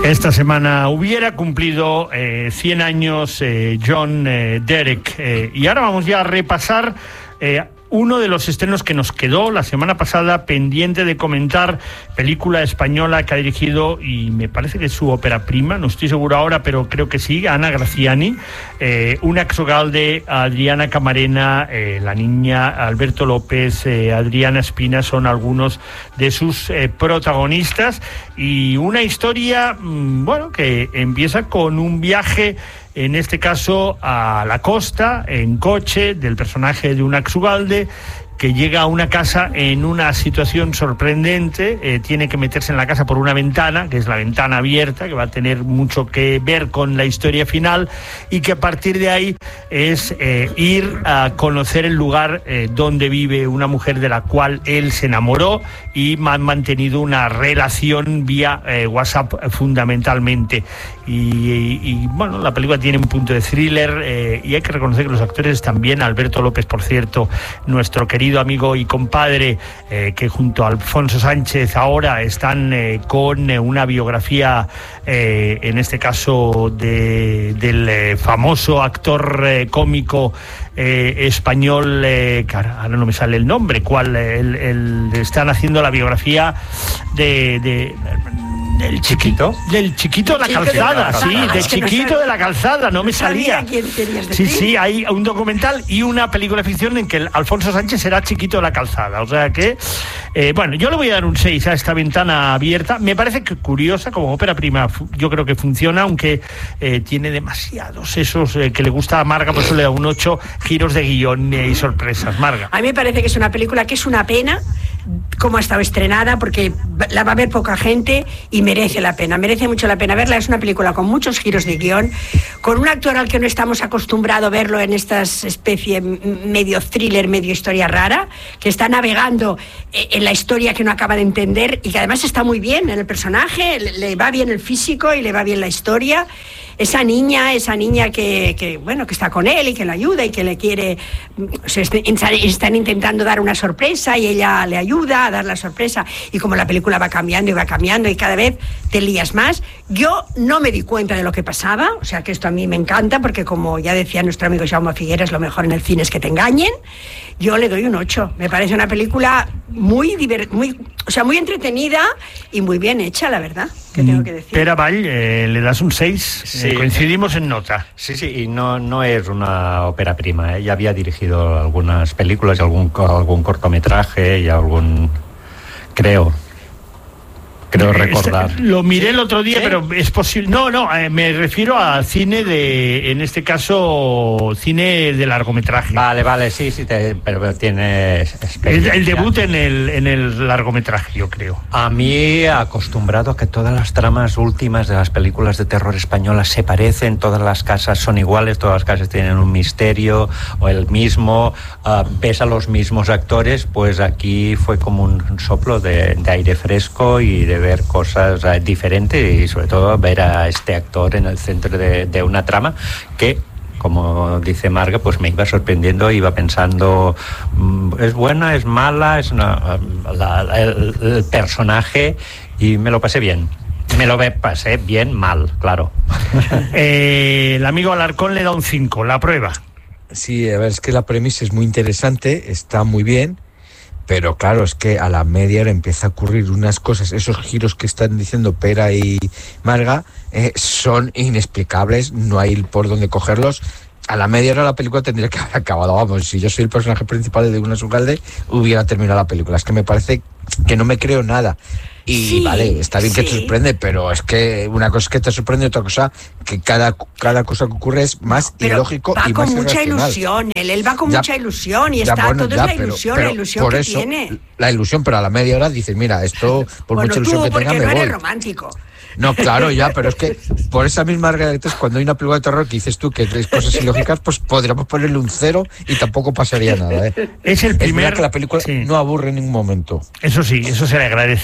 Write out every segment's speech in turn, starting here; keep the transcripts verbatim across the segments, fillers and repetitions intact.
Esta semana hubiera cumplido eh, cien años eh, John eh, Derek eh, y ahora vamos ya a repasar eh, uno de los estrenos que nos quedó la semana pasada pendiente de comentar, película española que ha dirigido, y me parece que es su ópera prima, no estoy seguro ahora, pero creo que sí, Ana Graziani, eh, Unax Ugalde, Adriana Camarena, eh, la niña Alberto López, eh, Adriana Espina son algunos de sus eh, protagonistas, y una historia, mmm, bueno, que empieza con un viaje, en este caso a la costa, en coche, del personaje de Unax Ugalde, que llega a una casa en una situación sorprendente, eh, tiene que meterse en la casa por una ventana, que es la ventana abierta, que va a tener mucho que ver con la historia final, y que a partir de ahí es eh, ir a conocer el lugar eh, donde vive una mujer de la cual él se enamoró y han mantenido una relación vía eh, WhatsApp fundamentalmente. Y, y, y bueno, la película tiene un punto de thriller eh, y hay que reconocer que los actores están bien. Alberto López, por cierto, nuestro querido amigo y compadre, eh, que junto a Alfonso Sánchez ahora están eh, con eh, una biografía, eh, en este caso de, del eh, famoso actor eh, cómico eh, español, eh, que ahora no me sale el nombre, cuál, el, el, están haciendo la biografía de... de Del chiquito, del chiquito de la calzada, sí, del chiquito de la calzada, no me salía. Sí, sí, hay un documental y una película de ficción en que el Alfonso Sánchez será chiquito de la calzada, o sea que, eh, bueno, yo le voy a dar un seis a esta ventana abierta. Me parece que curiosa, como ópera prima, yo creo que funciona, aunque eh, tiene demasiados esos eh, que le gusta a Marga, por eso le da un ocho, giros de guión eh, y sorpresas. Marga. A mí me parece que es una película que es una pena como ha estado estrenada, porque la va a ver poca gente y merece la pena, merece mucho la pena verla. Es una película con muchos giros de guión, con un actor al que no estamos acostumbrados a verlo en estas especie medio thriller, medio historia rara, que está navegando en la historia que no acaba de entender y que además está muy bien en el personaje, le va bien el físico y le va bien la historia. Esa niña, esa niña que, que bueno, que está con él y que le ayuda y que le quiere, se están intentando dar una sorpresa y ella le ayuda a dar la sorpresa, y como la película va cambiando y va cambiando y cada vez te lías más. Yo no me di cuenta de lo que pasaba, o sea que esto a mí me encanta, porque como ya decía nuestro amigo Jaume Figueras, lo mejor en el cine es que te engañen. Yo le doy un ocho, me parece una película muy, divert, muy, o sea, muy entretenida y muy bien hecha, la verdad, que tengo que decir. Pere Vall, eh, le das un seis, sí. eh, coincidimos en nota. Sí, sí, y no, no es una ópera prima, ¿eh? Ya había dirigido algunas películas, algún, algún cortometraje y algún, creo... Creo recordar. Este, lo miré el otro día, ¿sí? Pero es posible. No, no, eh, me refiero a cine de, en este caso, cine de largometraje. Vale, vale, sí, sí, te, pero tiene el, el debut en el, en el largometraje, yo creo. A mí, acostumbrado a que todas las tramas últimas de las películas de terror españolas se parecen, todas las casas son iguales, todas las casas tienen un misterio o el mismo, uh, ves a los mismos actores, pues aquí fue como un soplo de, de aire fresco y de ver cosas uh, diferentes, y sobre todo ver a este actor en el centro de, de una trama que, como dice Marga, pues me iba sorprendiendo, iba pensando, es buena, es mala, es una, la, la, el, el personaje, y me lo pasé bien. Me lo pasé bien mal, claro. eh, el amigo Alarcón le da un cinco, la prueba. Sí, a ver, es que la premisa es muy interesante, está muy bien, pero claro, es que a la media hora empieza a ocurrir unas cosas, esos giros que están diciendo Pera y Marga eh, son inexplicables, no hay por dónde cogerlos. A la media hora la película tendría que haber acabado, vamos, si yo soy el personaje principal de Unax Ugalde, hubiera terminado la película. Es que me parece que no me creo nada. Y sí, vale, está bien, sí, que te sorprende, pero es que una cosa es que te sorprende, otra cosa que cada, cada cosa que ocurre es más pero ilógico y más irracional. Va con mucha ilusión, él, él va con ya, mucha ilusión y está, ya, bueno, todo ya, es la pero, ilusión, pero la ilusión por que eso, tiene. La ilusión, pero a la media hora dices, mira, esto por bueno, mucha ilusión tú, que tenga me no voy. Eres romántico. No, claro, ya, pero es que por esa misma regla, cuando hay una película de terror que dices tú que hay cosas ilógicas, pues podríamos ponerle un cero y tampoco pasaría nada, ¿eh? Es el primer... Es verdad que la película sí. no aburre en ningún momento. Eso sí, eso se le agradece. Es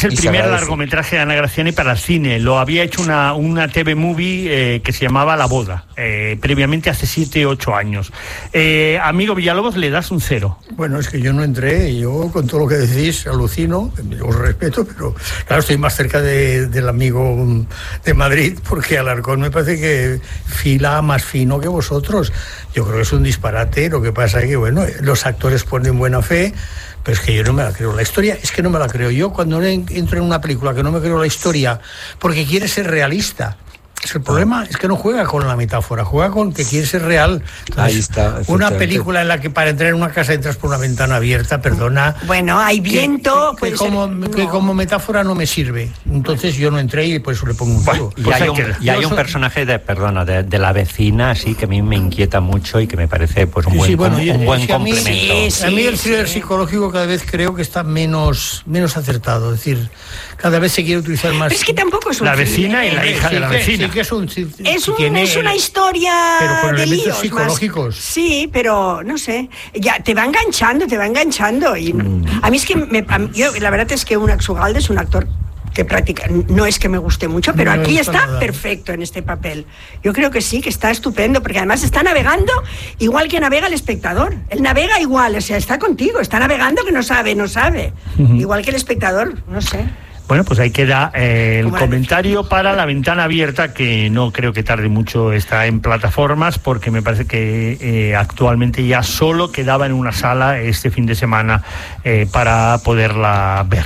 Es el Y se primer agradece. largometraje de Ana Graciani para el cine. Lo había hecho una, una T V movie eh, que se llamaba La Boda, eh, previamente hace siete, ocho años. Eh, amigo Villalobos, le das un cero. Bueno, es que yo no entré, yo con todo lo que decís alucino, os respeto, pero claro, estoy más cerca de, del amigo de Madrid, porque Alarcón me parece que fila más fino que vosotros. Yo creo que es un disparate, lo que pasa es que, bueno, los actores ponen buena fe, pero es que yo no me la creo. La historia es que no me la creo. Yo cuando entro en una película que no me creo la historia, porque quiere ser realista. Es el problema es que no juega con la metáfora, juega con que quiere ser real. Entonces, ahí está. Una película en la que para entrar en una casa entras por una ventana abierta, perdona. Bueno, hay viento. Que, que, que, puede como, ser, que no. como metáfora no me sirve. Entonces yo no entré y por eso le pongo un cero. Y Pues hay hay un, que- y hay yo un soy- personaje de, perdona, de, de la vecina, así que a mí me inquieta mucho y que me parece pues un Sí, buen, sí, bueno, com- y- un buen si a mí- complemento. Sí, sí. A mí el thriller sí. psicológico cada vez creo que está menos, menos acertado. Es decir, cada vez se quiere utilizar más. Pero es que tampoco es un La thriller, vecina y ¿eh? la hija Sí, de la que- vecina. Sí, que es un. sí, Es, un- tiene es una el- historia pero con de elementos líos, más- psicológicos. Sí, pero no sé. Ya te va enganchando, te va enganchando. Y a mí es que me- a mí- yo, la verdad es que Unax Ugalde es un actor que práctica, no es que me guste mucho, pero No me aquí gusta está nada. perfecto en este papel. Yo creo que sí, que está estupendo, porque además está navegando igual que navega el espectador. Él navega igual, o sea, está contigo, está navegando que no sabe, no sabe. Igual que el espectador, no sé. Bueno, pues ahí queda eh, el Como la comentario para La Ventana Abierta, que no creo que tarde mucho, está en plataformas, porque me parece que eh, actualmente ya solo quedaba en una sala este fin de semana eh, para poderla ver.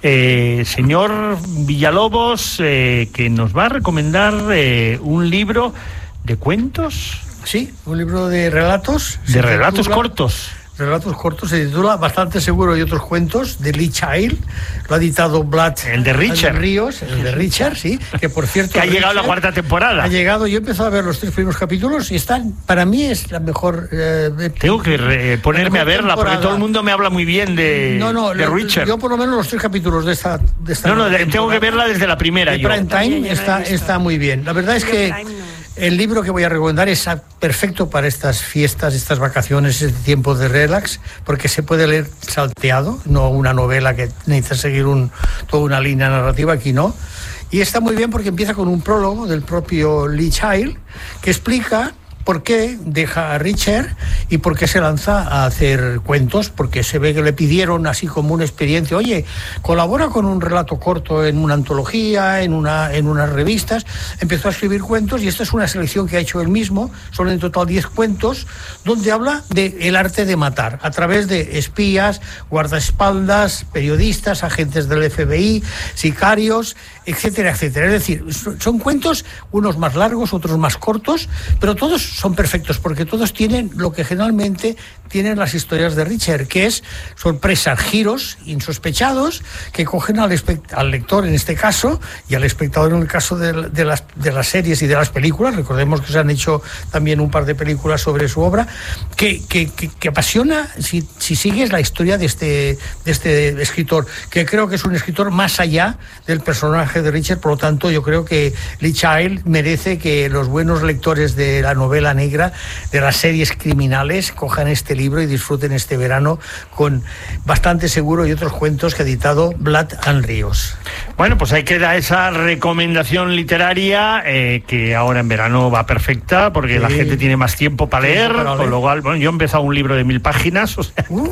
Eh, señor Villalobos, eh, que nos va a recomendar eh, un libro de cuentos, Sí, un libro de relatos. de Se relatos titula- cortos. Relatos cortos, se titula Bastante Seguro y otros cuentos, de Lee Child. Lo ha editado Vlad El de Richard. Ríos, el de Richard, sí. Que por cierto. Que ha llegado la Richard cuarta temporada. Ha llegado, yo he empezado a ver los tres primeros capítulos y están, para mí es la mejor. eh, Tengo que re- ponerme a mejor verla, porque temporada. todo el mundo me habla muy bien de, No, no, de lo- Richard. yo por lo menos los tres capítulos de esta. De esta No, no, de- tengo temporada que verla desde la primera. de yo. Prime También Time yo no he está, visto. está muy bien. La verdad es Yo que Prime no. el libro que voy a recomendar es a- perfecto para estas fiestas, estas vacaciones, este tiempo de relax, porque se puede leer salteado, no una novela que necesita seguir un, toda una línea narrativa, aquí no. Y está muy bien porque empieza con un prólogo del propio Lee Child, que explica por qué deja a Richard y por qué se lanza a hacer cuentos, porque se ve que le pidieron así como una experiencia, oye, colabora con un relato corto en una antología, en, una, en unas revistas. Empezó a escribir cuentos y esta es una selección que ha hecho él mismo, son en total diez cuentos, donde habla del arte de matar, a través de espías, guardaespaldas, periodistas, agentes del F B I, sicarios, etcétera, etcétera. Es decir, son cuentos, unos más largos, otros más cortos, pero todos son perfectos, porque todos tienen lo que generalmente tienen las historias de Richard, que es sorpresas, giros insospechados que cogen al, espect- al lector en este caso y al espectador en el caso de, de, las, de las series y de las películas. Recordemos que se han hecho también un par de películas sobre su obra, que, que, que, que apasiona si, si sigues la historia de este, de este escritor, que creo que es un escritor más allá del personaje de Richard. Por lo tanto, yo creo que Lee Child merece que los buenos lectores de la novela negra, de las series criminales, cojan este libro y disfruten este verano con Bastante Seguro y otros cuentos que ha editado Vlad Ríos. Bueno, pues ahí queda esa recomendación literaria eh, que ahora en verano va perfecta, porque Sí. la gente tiene más tiempo para leer, Tiempo para con leer. lo cual, bueno, yo he empezado un libro de mil páginas, o sea, Uh,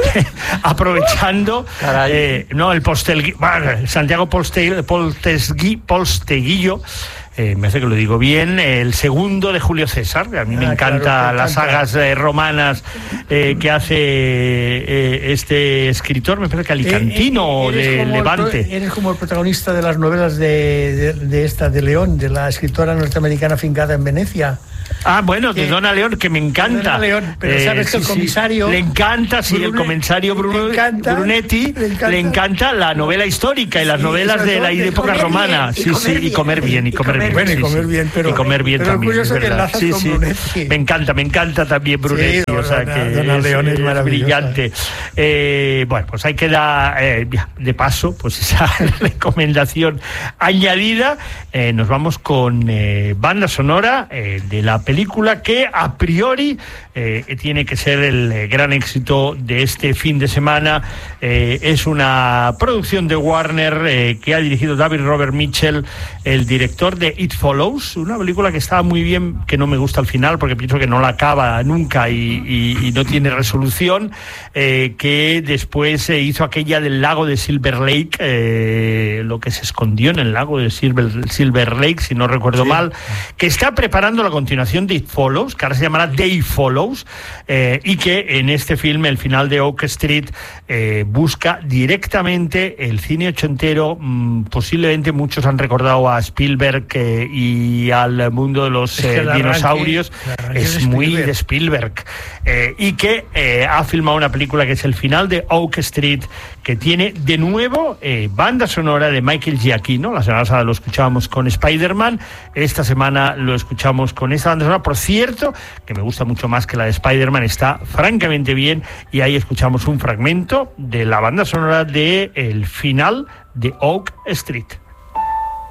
aprovechando, Caray. eh, no, el postel, bueno, Santiago Poste- Poltesgui- Polsteguillo, eh, me hace que lo digo bien, el segundo de Julio César, que a mí me Ah, encanta claro, te las encanta. sagas eh, romanas eh, que hace eh, este escritor, me parece que alicantino o Eres de como el pro- Levante. eres como el protagonista de las novelas de, de, de esta, de León, de la escritora norteamericana fincada en Venecia. Ah, bueno, de que- Donna León, que me encanta. Donna León, pero sabes que el comisario- Le encanta, sí, el Brune- comisario Bruno, le encanta, Brunetti, le encanta. le encanta la novela histórica y las Sí, novelas sobre de la todo de época comer romana. bien, y Sí, comer sí, y bien. comer bien, y Y comer comer bien. Bueno, y sí, comer sí. bien, pero- Y comer bien pero también, curioso es que verdad. enlazas Sí, con sí. Brunetti. Me encanta, me encanta también Brunetti. Sí, o sea Dona, que Dona es, León es, es brillante. Eh, bueno, pues ahí queda, eh, de paso, pues esa recomendación añadida. Eh, nos vamos con eh, banda sonora eh, de la película que a priori eh, tiene que ser el eh, gran éxito de este fin de semana. Eh, es una producción de Warner eh, que ha dirigido David Robert Mitchell, el director de It Follows, una película que está muy bien, que no me gusta al final porque pienso que no la acaba nunca y, y, y no tiene resolución, eh, que después se eh, hizo aquella del lago de Silver Lake, eh, lo que se escondió en el lago de Silver, Silver Lake, si no recuerdo sí. mal, que está preparando la continuación de It Follows, que ahora se llamará Day Follows, eh, y que en este filme, el final de Oak Street, eh, busca directamente el cine ochentero. Mmm, posiblemente muchos han recordado a Spielberg eh, y al mundo de los eh, dinosaurios. Arranque, es de muy de Spielberg, eh, y que eh, ha filmado una película que es el final de Oak Street, que tiene de nuevo eh, banda sonora de Michael Giacchino. La semana pasada lo escuchábamos con Spider-Man, esta semana lo escuchamos con esta banda sonora, por cierto, que me gusta mucho más que la de Spider-Man, está francamente bien, y ahí escuchamos un fragmento de la banda sonora de el final de Oak Street.